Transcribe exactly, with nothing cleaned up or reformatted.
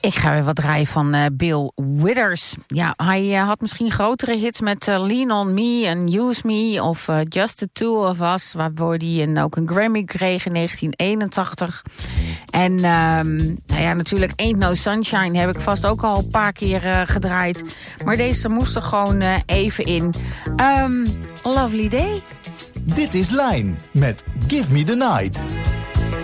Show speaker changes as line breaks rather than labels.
Ik ga weer wat draaien van uh, Bill Withers. Ja, hij uh, had misschien grotere hits met uh, Lean On Me en Use Me of uh, Just the Two of Us, waarvoor hij een, ook een Grammy kreeg in negentien eenentachtig. En uh, nou ja, natuurlijk Ain't No Sunshine heb ik vast ook al een paar keer uh, gedraaid. Maar deze moest er gewoon uh, even in. Um, Lovely Day.
Dit is Line met Give Me The Night.